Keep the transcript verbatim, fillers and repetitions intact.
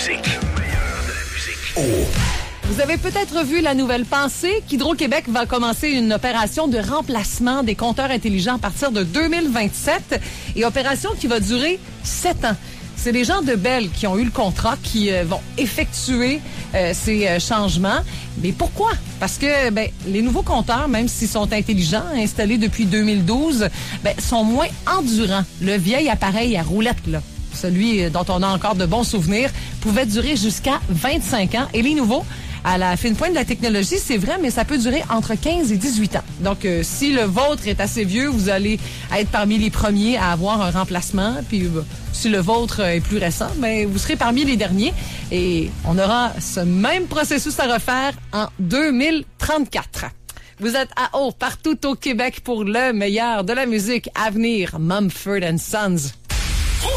musique. Le meilleur de la musique. Oh. Vous avez peut-être vu la nouvelle pensée qu'Hydro-Québec va commencer une opération de remplacement des compteurs intelligents à partir de deux mille vingt-sept et opération qui va durer sept ans. C'est les gens de Bell qui ont eu le contrat qui euh, vont effectuer euh, ces euh, changements. Mais pourquoi? Parce que ben, les nouveaux compteurs, même s'ils sont intelligents, installés depuis deux mille douze, ben, sont moins endurants. Le vieil appareil à roulette, là, celui dont on a encore de bons souvenirs, pouvait durer jusqu'à vingt-cinq ans. Et les nouveaux, à la fine pointe de la technologie, c'est vrai, mais ça peut durer entre quinze et dix-huit ans. Donc, euh, si le vôtre est assez vieux, vous allez être parmi les premiers à avoir un remplacement. Puis, euh, si le vôtre est plus récent, ben, vous serez parmi les derniers. Et on aura ce même processus à refaire en deux mille trente-quatre. Vous êtes à haut partout au Québec pour le meilleur de la musique à venir. Mumford and Sons.